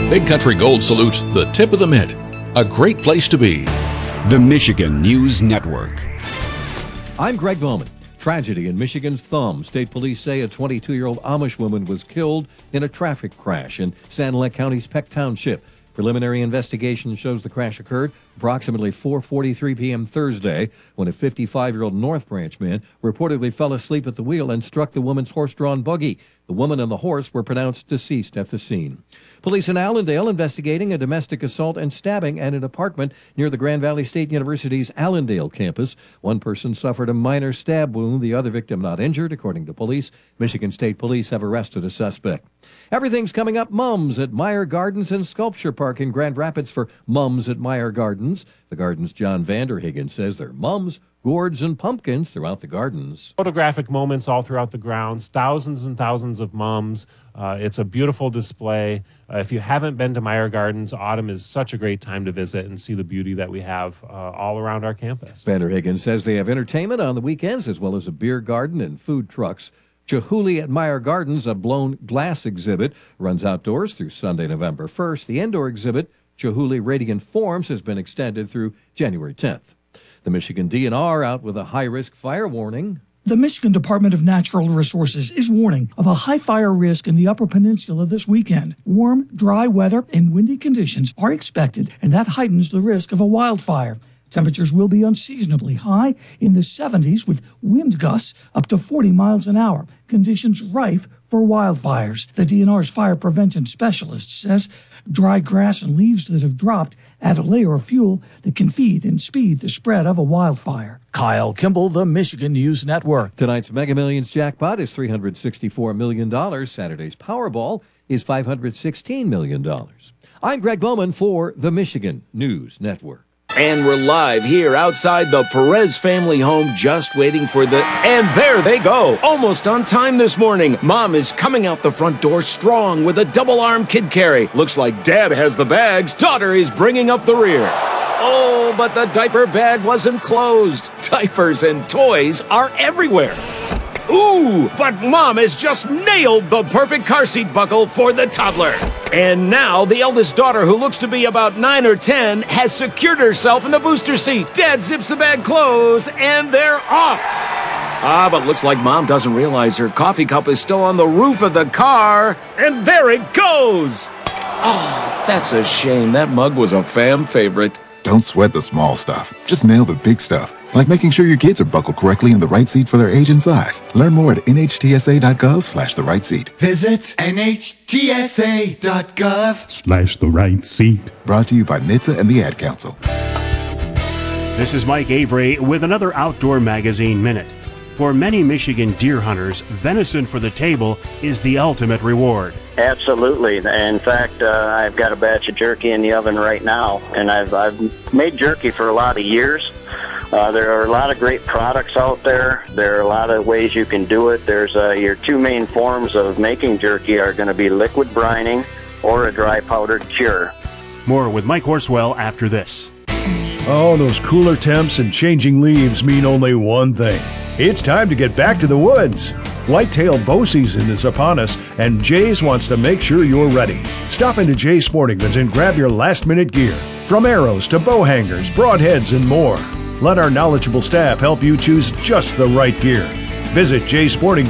Big Country Gold salutes the tip of the mitt. A great place to be. The Michigan News Network. I'm Greg Bowman. Tragedy in Michigan's Thumb. State police say a 22-year-old Amish woman was killed in a traffic crash in Sanilac County's Peck Township. Preliminary investigation shows the crash occurred approximately 4:43 p.m. Thursday when a 55-year-old North Branch man reportedly fell asleep at the wheel and struck the woman's horse-drawn buggy. The woman and the horse were pronounced deceased at the scene. Police in Allendale investigating a domestic assault and stabbing at an apartment near the Grand Valley State University's Allendale campus. One person suffered a minor stab wound, the other victim not injured, according to police. Michigan State Police have arrested a suspect. Everything's coming up Mums at Meyer Gardens and Sculpture Park in Grand Rapids for Mums at Meyer Gardens. The garden's John Vanderhagen says there are mums, gourds, and pumpkins throughout the gardens. Photographic moments all throughout the grounds, thousands and thousands of mums. It's a beautiful display. If you haven't been to Meyer Gardens, autumn is such a great time to visit and see the beauty that we have all around our campus. Vanderhagen says they have entertainment on the weekends as well as a beer garden and food trucks. Chihuly at Meyer Gardens, a blown glass exhibit, runs outdoors through Sunday, November 1st. The indoor exhibit, Chihuly Radiant Forms, has been extended through January 10th. The Michigan DNR out with a high-risk fire warning. The Michigan Department of Natural Resources is warning of a high fire risk in the Upper Peninsula this weekend. Warm, dry weather and windy conditions are expected, and that heightens the risk of a wildfire. Temperatures will be unseasonably high in the 70s with wind gusts up to 40 miles an hour. Conditions rife for wildfires. The DNR's fire prevention specialist says dry grass and leaves that have dropped add a layer of fuel that can feed and speed the spread of a wildfire. Kyle Kimball, the Michigan News Network. Tonight's Mega Millions jackpot is $364 million. Saturday's Powerball is $516 million. I'm Greg Bowman for the Michigan News Network. And we're live here outside the Perez family home, just waiting for and there they go, almost on time this morning. Mom is coming out the front door strong with a double-arm kid carry. Looks like Dad has the bags. Daughter is bringing up the rear. Oh, but the diaper bag wasn't closed. Diapers and toys are everywhere. Ooh, but Mom has just nailed the perfect car seat buckle for the toddler. And now the eldest daughter, who looks to be about 9 or 10, has secured herself in the booster seat. Dad zips the bag closed, and they're off. But looks like Mom doesn't realize her coffee cup is still on the roof of the car. And there it goes. Oh, that's a shame. That mug was a fam favorite. Don't sweat the small stuff. Just nail the big stuff, like making sure your kids are buckled correctly in the right seat for their age and size. Learn more at nhtsa.gov/the right seat. Visit nhtsa.gov/the right seat. Brought to you by NHTSA and the Ad Council. This is Mike Avery with another Outdoor Magazine Minute. For many Michigan deer hunters, venison for the table is the ultimate reward. Absolutely. In fact, I've got a batch of jerky in the oven right now, and I've made jerky for a lot of years. There are a lot of great products out there. There are a lot of ways you can do it. There's your two main forms of making jerky are going to be liquid brining or a dry powdered cure. More with Mike Horswell after this. Oh, those cooler temps and changing leaves mean only one thing. It's time to get back to the woods. Whitetail bow season is upon us, and Jay's wants to make sure you're ready. Stop into Jay's Sporting Goods and grab your last-minute gear. From arrows to bow hangers, broadheads, and more. Let our knowledgeable staff help you choose just the right gear. Visit Jay's Sporting